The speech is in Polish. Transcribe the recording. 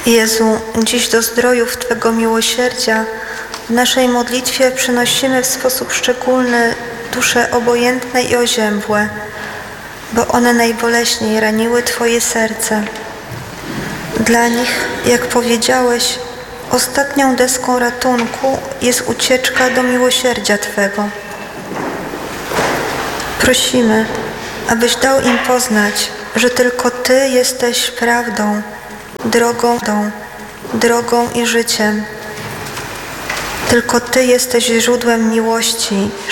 Jezu, dziś do zdrojów Twego miłosierdzia w naszej modlitwie przynosimy w sposób szczególny dusze obojętne i oziębłe, bo one najboleśniej raniły Twoje serce. Dla nich, jak powiedziałeś, ostatnią deską ratunku jest ucieczka do miłosierdzia Twego. Prosimy, abyś dał im poznać, że tylko Ty jesteś prawdą, drogą i życiem. Tylko Ty jesteś źródłem miłości,